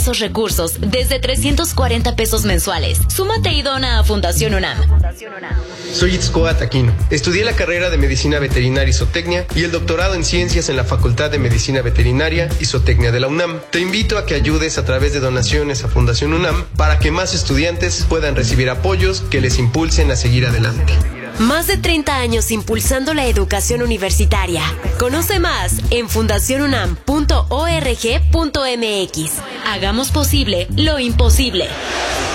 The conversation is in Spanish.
esos recursos desde 340 pesos mensuales. Súmate y dona a Fundación UNAM. Soy Itzcoat Aquino. Estudié la carrera de Medicina Veterinaria y Zootecnia y el doctorado en Ciencias en la Facultad de Medicina Veterinaria y Zootecnia de la UNAM. Te invito a que ayudes a través de donaciones a Fundación UNAM para que más estudiantes puedan recibir apoyos que les impulsen a seguir adelante. Más de 30 años impulsando la educación universitaria. Conoce más en fundacionunam.org.mx. Hagamos posible lo imposible.